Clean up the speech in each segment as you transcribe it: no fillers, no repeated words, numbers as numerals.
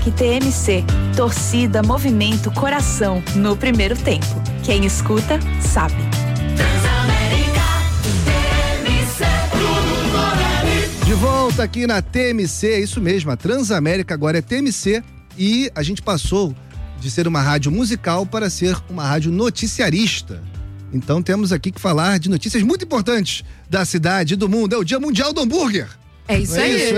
Que TMC, torcida, movimento, coração, no primeiro tempo. Quem escuta, sabe. Transamérica, TMC. De volta aqui na TMC, é isso mesmo, a Transamérica agora é TMC e a gente passou de ser uma rádio musical para ser uma rádio noticiarista. Então temos aqui que falar de notícias muito importantes da cidade e do mundo. É o Dia Mundial do Hambúrguer. É isso aí. É isso,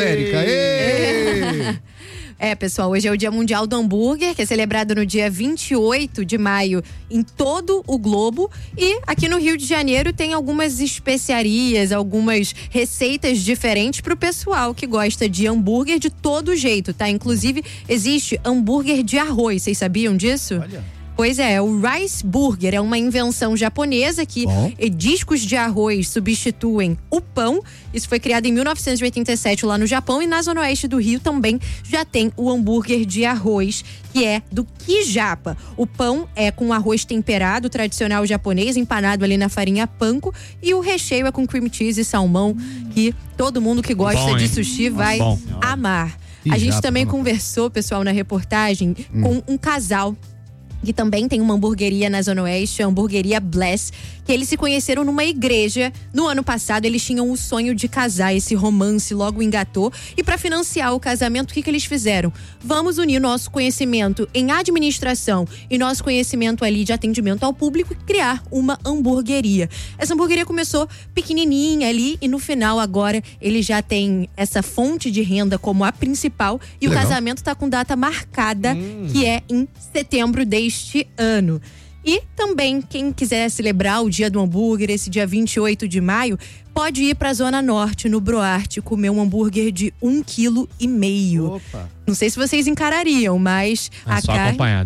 Érica. Pessoal, hoje é o Dia Mundial do Hambúrguer, que é celebrado no dia 28 de maio em todo o globo. E aqui no Rio de Janeiro tem algumas especiarias, algumas receitas diferentes pro pessoal que gosta de hambúrguer de todo jeito, tá? Inclusive, existe hambúrguer de arroz, vocês sabiam disso? Olha. Pois é, o Rice Burger é uma invenção japonesa que discos de arroz substituem o pão. Isso foi criado em 1987 lá no Japão, e na zona oeste do Rio também já tem o hambúrguer de arroz, que é do Kijapa. O pão é com arroz temperado, tradicional japonês, empanado ali na farinha panko, e o recheio é com cream cheese e salmão, que todo mundo que gosta de sushi vai amar. A gente também conversou, pessoal, na reportagem, com um casal que também tem uma hamburgueria na Zona Oeste, a Hamburgueria Bless, que eles se conheceram numa igreja. No ano passado, eles tinham o sonho de casar, esse romance logo engatou. E para financiar o casamento, o que eles fizeram? Vamos unir nosso conhecimento em administração e nosso conhecimento ali de atendimento ao público e criar uma hamburgueria. Essa hamburgueria começou pequenininha ali e no final agora ele já tem essa fonte de renda como a principal. E o casamento tá com data marcada, que é em setembro deste ano. E também, quem quiser celebrar o Dia do Hambúrguer, esse dia 28 de maio, pode ir pra Zona Norte, no Broarte, comer um hambúrguer de 1,5 kg. Opa. Não sei se vocês encarariam, mas a só carne... acompanhado.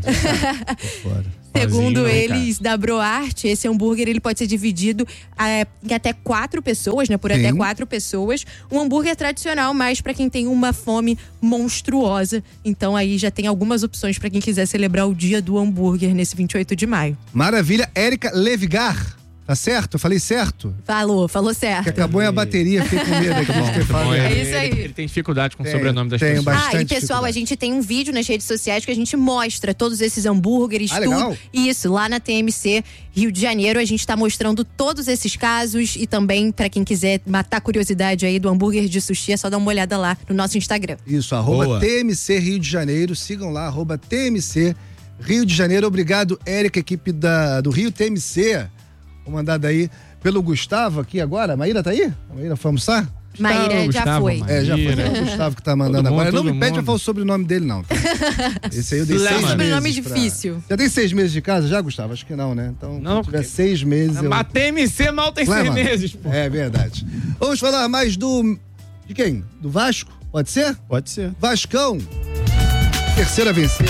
Segundo Sozinho, eles, da Broarte, esse hambúrguer ele pode ser dividido em até 4 pessoas, né? Por até 4 pessoas. Um hambúrguer tradicional, mas para quem tem uma fome monstruosa. Então aí já tem algumas opções para quem quiser celebrar o Dia do Hambúrguer nesse 28 de maio. Maravilha. Érica Levigar. Tá certo? Eu falei certo? Falou certo. Que acabou a bateria, fiquei com medo aqui de ter falado. É isso aí. Ele tem dificuldade com o sobrenome das tenho pessoas. bastante E pessoal, a gente tem um vídeo nas redes sociais que a gente mostra todos esses hambúrgueres, tudo. Legal. Isso, lá na TMC Rio de Janeiro, a gente tá mostrando todos esses casos e também pra quem quiser matar a curiosidade aí do hambúrguer de sushi, é só dar uma olhada lá no nosso Instagram. Isso, @TMC Rio de Janeiro, sigam lá, @TMC Rio de Janeiro. Obrigado, Érica, equipe do Rio TMC, comandada aí pelo Gustavo aqui agora. A Maíra tá aí? A Maíra foi almoçar? Maíra já foi. Já foi. É o Gustavo que tá mandando agora. Não me pede pra falar o sobrenome dele, não. Esse aí eu dei 6 meses. Sobrenome difícil. Já tem 6 meses de casa já, Gustavo? Acho que não, né? Então, não, se tiver 6 meses. A TMC mal tem 6 meses, pô. É verdade. Vamos falar mais de quem? Do Vasco? Pode ser? Pode ser. Vascão. Terceira a vencer.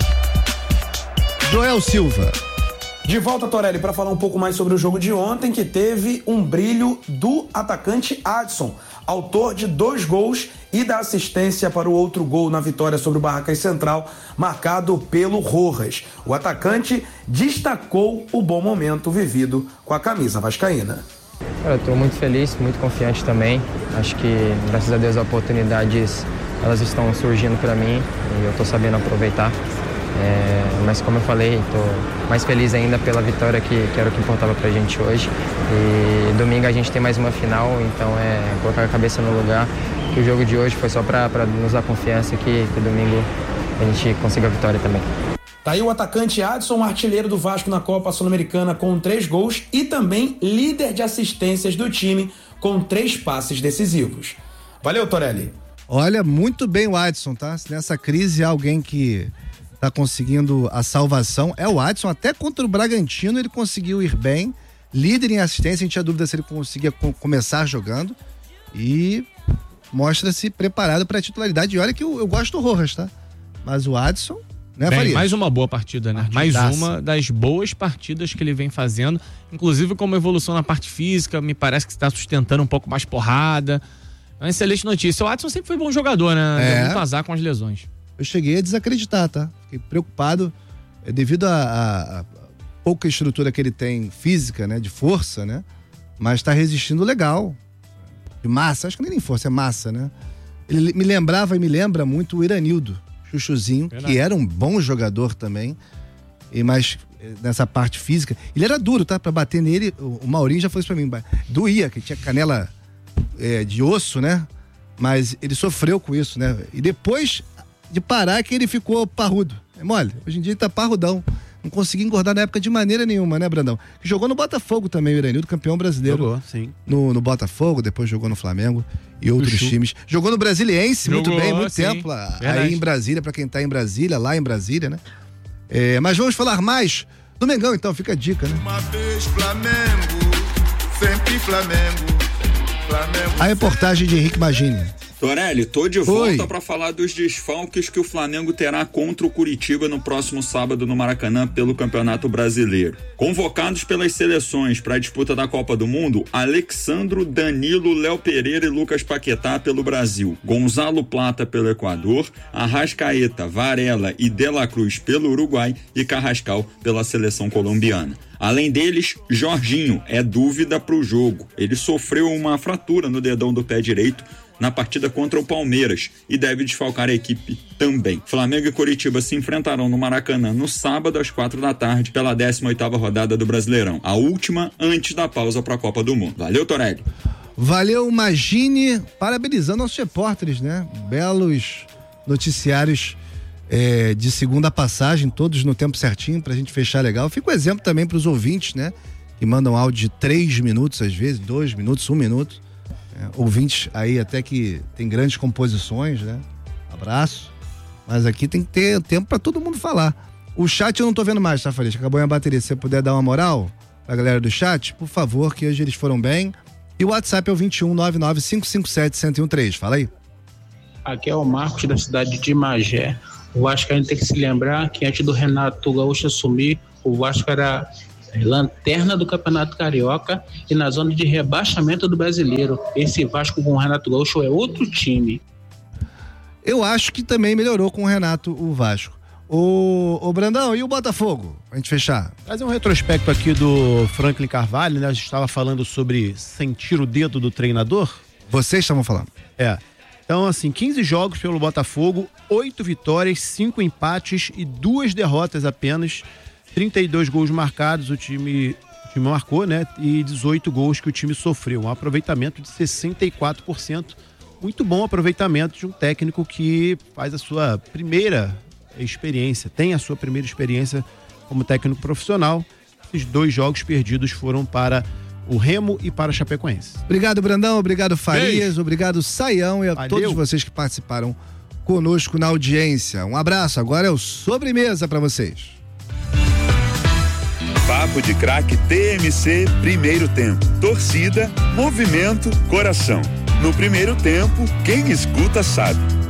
Joel Silva. De volta, Torelli, para falar um pouco mais sobre o jogo de ontem, que teve um brilho do atacante Adson, autor de 2 gols e da assistência para o outro gol na vitória sobre o Barracas Central, marcado pelo Rojas. O atacante destacou o bom momento vivido com a camisa vascaína. Eu estou muito feliz, muito confiante também. Acho que, graças a Deus, as oportunidades elas estão surgindo para mim e eu estou sabendo aproveitar. Mas como eu falei, estou mais feliz ainda pela vitória que era o que importava pra gente hoje. E domingo a gente tem mais uma final, então colocar a cabeça no lugar. Que o jogo de hoje foi só para nos dar confiança que domingo a gente consiga a vitória também. Tá aí o atacante Adson, artilheiro do Vasco na Copa Sul-Americana com 3 gols e também líder de assistências do time com 3 passes decisivos. Valeu, Torelli. Olha, muito bem o Adson, tá? Nessa crise, alguém que tá conseguindo a salvação é o Adson. Até contra o Bragantino ele conseguiu ir bem, líder em assistência. A gente tinha dúvida se ele conseguia começar jogando e mostra-se preparado para a titularidade. E olha que eu gosto do Rojas, tá? Mas o Adson, né, Faria? Mais uma boa partida, né? Mais uma das boas partidas que ele vem fazendo, inclusive como evolução na parte física, me parece que está sustentando um pouco mais porrada. É uma excelente notícia. O Adson sempre foi bom jogador, né? Deu muito azar com as lesões. Eu cheguei a desacreditar, tá? Fiquei preocupado devido a pouca estrutura que ele tem física, né? De força, né? Mas tá resistindo legal. De massa, acho que nem força, é massa, né? Ele me lembrava e me lembra muito o Iranildo. Chuchuzinho, que era um bom jogador também, mas nessa parte física, ele era duro, tá? Pra bater nele, o Maurinho já falou isso pra mim, doía, que tinha canela de osso, né? Mas ele sofreu com isso, né? E depois de parar que ele ficou parrudo. É mole, hoje em dia ele tá parrudão. Não conseguia engordar na época de maneira nenhuma, né, Brandão? Que jogou no Botafogo também, o Iranildo, campeão brasileiro. Jogou, sim. No Botafogo, depois jogou no Flamengo e outros times. Jogou no Brasiliense, muito bem, muito tempo. Aí em Brasília, pra quem tá em Brasília, lá em Brasília, né? Mas vamos falar mais do Mengão, então, fica a dica, né? Uma vez Flamengo, sempre Flamengo. A reportagem de Henrique Magini. Torelli, tô de volta para falar dos desfalques que o Flamengo terá contra o Curitiba no próximo sábado no Maracanã pelo Campeonato Brasileiro. Convocados pelas seleções para a disputa da Copa do Mundo, Alexandro, Danilo, Léo Pereira e Lucas Paquetá pelo Brasil, Gonzalo Plata pelo Equador, Arrascaeta, Varela e De La Cruz pelo Uruguai e Carrascal pela seleção colombiana. Além deles, Jorginho é dúvida para o jogo. Ele sofreu uma fratura no dedão do pé direito na partida contra o Palmeiras e deve desfalcar a equipe também. Flamengo e Curitiba se enfrentarão no Maracanã no sábado às 4h pela 18ª rodada do Brasileirão, a última antes da pausa para a Copa do Mundo. Valeu, Torelli. Valeu, Magini, parabenizando nossos repórteres, né? Belos noticiários de segunda passagem, todos no tempo certinho pra gente fechar legal. Fica um exemplo também pros ouvintes, né? Que mandam áudio de 3 minutos às vezes, 2 minutos, 1 minuto. Ouvintes aí até que tem grandes composições, né? Abraço. Mas aqui tem que ter tempo pra todo mundo falar. O chat eu não tô vendo mais, tá, Faria? Acabou a bateria. Se você puder dar uma moral pra galera do chat, por favor, que hoje eles foram bem. E o WhatsApp é o 2199-557-1013. Fala aí. Aqui é o Marcos da cidade de Magé. O Vasco a gente tem que se lembrar que antes do Renato Gaúcho assumir, o Vasco era lanterna do Campeonato Carioca e na zona de rebaixamento do Brasileiro. Esse Vasco com o Renato Gaúcho é outro time. Eu acho que também melhorou com o Renato o Vasco. O Brandão, e o Botafogo? Pra gente fechar. Fazer um retrospecto aqui do Franklin Carvalho, né? A gente estava falando sobre sentir o dedo do treinador. Vocês estavam falando. Então, assim, 15 jogos pelo Botafogo, 8 vitórias, 5 empates e 2 derrotas apenas. 32 gols marcados, o time marcou, né? E 18 gols que o time sofreu. Um aproveitamento de 64%. Muito bom aproveitamento de um técnico que faz a sua primeira experiência, tem a sua primeira experiência como técnico profissional. Esses 2 jogos perdidos foram para o Remo e para a Chapecoense. Obrigado, Brandão, obrigado, Farias, Beijo. Obrigado, Saião, e a todos vocês que participaram conosco na audiência. Um abraço, agora é o Sobremesa para vocês. Papo de Craque TMC, primeiro tempo. Torcida, movimento, coração. No primeiro tempo, quem escuta sabe.